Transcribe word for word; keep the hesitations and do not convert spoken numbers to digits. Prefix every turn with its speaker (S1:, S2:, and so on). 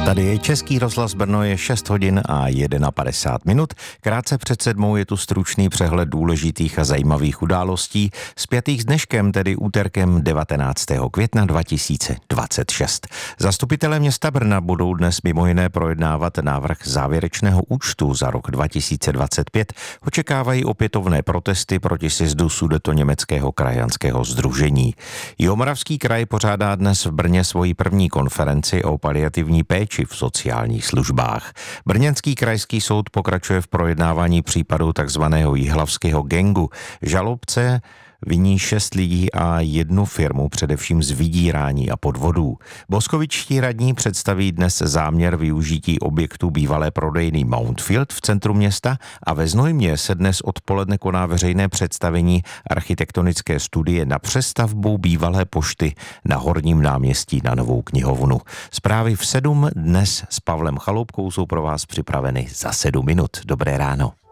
S1: Tady je Český rozhlas Brno, je šest hodin a padesát jedna minut. Krátce před sedmou je tu stručný přehled důležitých a zajímavých událostí spjatých s dneškem, tedy úterkem devatenáctého května dva tisíce dvacet šest. Zastupitelé města Brna budou dnes mimo jiné projednávat návrh závěrečného účtu za rok dva tisíce dvacet pět. Očekávají opětovné protesty proti sjezdu Sudetoněmeckého krajanského sdružení. Jihomoravský kraj pořádá dnes v Brně svoji první konferenci o paliativní péči v sociálních službách. Brněnský krajský soud pokračuje v projednávání případu takzvaného jihlavského gangu. Žalobce viní šest lidí a jednu firmu především z vydírání a podvodů. Boskovičtí radní představí dnes záměr využití objektu bývalé prodejny Mountfield v centru města a ve Znojmě se dnes odpoledne koná veřejné představení architektonické studie na přestavbu bývalé pošty na Horním náměstí na Novou knihovnu. Zprávy v sedm dnes s Pavlem Chaloupkou jsou pro vás připraveny za sedm minut. Dobré ráno.